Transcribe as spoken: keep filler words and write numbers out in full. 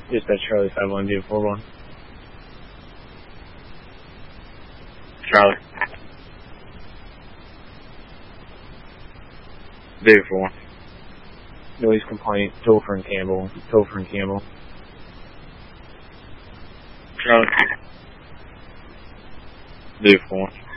Dispatch Charlie five one zero four one. Charlie. Zero four one. Noise complaint, Topher and Campbell. Topher and Campbell. Charlie. Zero four one.